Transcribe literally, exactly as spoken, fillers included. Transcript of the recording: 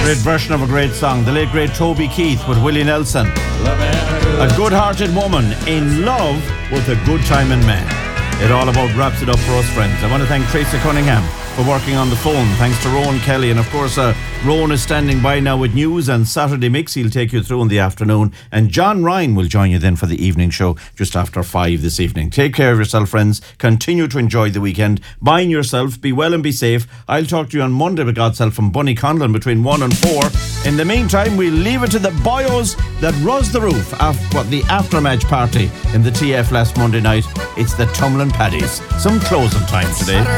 Great version of a great song. The late great Toby Keith with Willie Nelson. A good-hearted woman in love with a good-timing man. It all about wraps it up for us, friends. I want to thank Tracy Cunningham for working on the phone. Thanks to Rowan Kelly. And of course, uh, Rowan is standing by now with news and Saturday Mix. He'll take you through in the afternoon. And John Ryan will join you then for the evening show just after five this evening. Take care of yourself, friends. Continue to enjoy the weekend. Mind yourself. Be well and be safe. I'll talk to you on Monday with God's help from Bunny Conlon between one and four. In the meantime, we'll leave it to the boyos that rose the roof after what the after-match party in the T F last Monday night. It's the Tumlin Paddies. Some closing time today.